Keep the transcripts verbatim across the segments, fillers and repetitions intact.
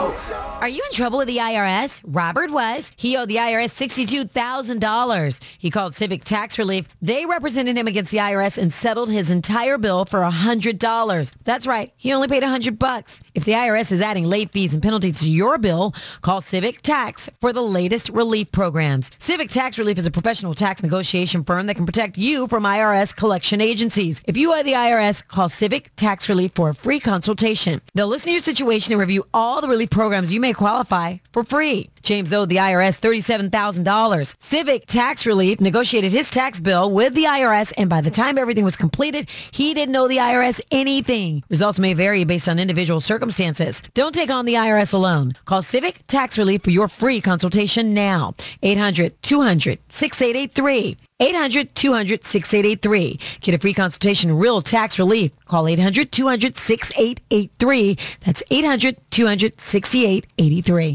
Are you in trouble with the I R S? Robert was. He owed the I R S sixty-two thousand dollars. He called Civic Tax Relief. They represented him against the I R S and settled his entire bill for one hundred dollars. That's right. He only paid one hundred bucks. If the I R S is adding late fees and penalties to your bill, call Civic Tax for the latest relief programs. Civic Tax Relief is a professional tax negotiation firm that can protect you from I R S collection agencies. If you owe the I R S, call Civic Tax Relief for a free consultation. They'll listen to your situation and review all the relief programs you may qualify for free. James owed the I R S thirty-seven thousand dollars. Civic Tax Relief negotiated his tax bill with the I R S, and by the time everything was completed, he didn't owe the I R S anything. Results may vary based on individual circumstances. Don't take on the I R S alone. Call Civic Tax Relief for your free consultation now. eight hundred, two hundred, sixty-eight eighty-three. eight hundred, two hundred, sixty-eight eighty-three. Get a free consultation, real tax relief. Call eight hundred, two hundred, sixty-eight eighty-three. That's eight hundred, two hundred, sixty-eight eighty-three.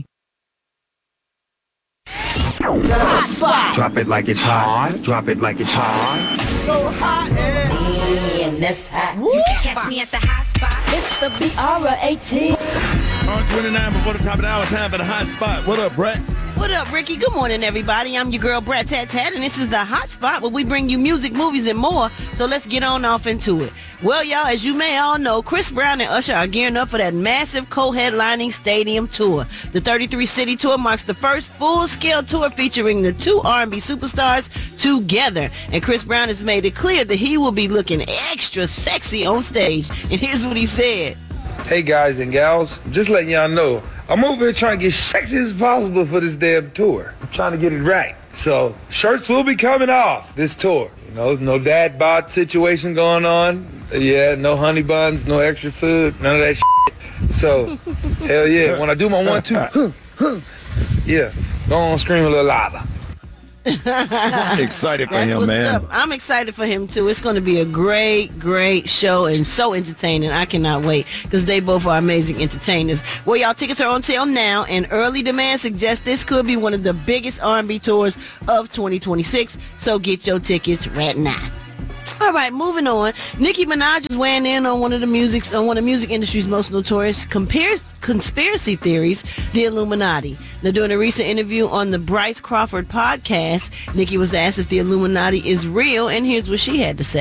The hot spot. Drop it like it's hot. Drop it like it's hot. So hot and that's hot. You can catch me at the hot spot. It's the B R eighteen. On twenty-nine before the top of the hour, time for the hot spot. What up, Brett? What up, Ricky? Good morning, everybody. I'm your girl, Brett Tat Tat, and this is the Hot Spot where we bring you music, movies, and more. So let's get on off into it. Well, y'all, as you may all know, Chris Brown and Usher are gearing up for that massive co-headlining stadium tour. The thirty-three city tour marks the first full-scale tour featuring the two R and B superstars together. And Chris Brown has made it clear that he will be looking extra sexy on stage. And here's what he said. Hey guys and gals, just letting y'all know, I'm over here trying to get sexy as possible for this damn tour. I'm trying to get it right. So, shirts will be coming off this tour. You know, no dad bod situation going on. Yeah, no honey buns, no extra food, none of that shit. So, hell yeah, when I do my one, two, yeah, go on, scream a little louder. Excited for That's him, what's man. up. I'm excited for him too. It's going to be a great, great show and so entertaining. I cannot wait because they both are amazing entertainers. Well, y'all, tickets are on sale now, and early demand suggests this could be one of the biggest R and B tours of twenty twenty-six. So get your tickets right now. All right, moving on. Nicki Minaj is weighing in on one of the music on one of the music industry's most notorious compares, conspiracy theories, the Illuminati. Now, during a recent interview on the Bryce Crawford podcast, Nicki was asked if the Illuminati is real, and here's what she had to say.